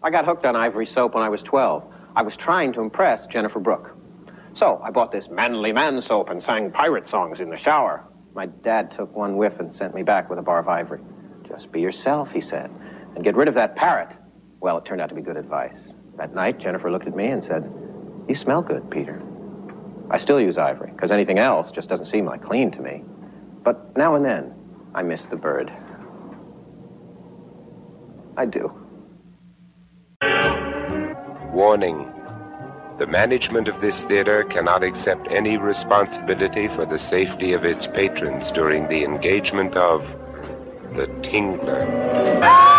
I got hooked on Ivory soap when I was 12. I was trying to impress Jennifer Brooke. So I bought this manly man soap and sang pirate songs in the shower. My dad took one whiff and sent me back with a bar of Ivory. Just be yourself, he said, and get rid of that parrot. Well, it turned out to be good advice. That night, Jennifer looked at me and said, "You smell good, Peter." I still use Ivory, because anything else just doesn't seem like clean to me. But now and then, I miss the bird. I do. Warning. The management of this theater cannot accept any responsibility for the safety of its patrons during the engagement of The Tingler.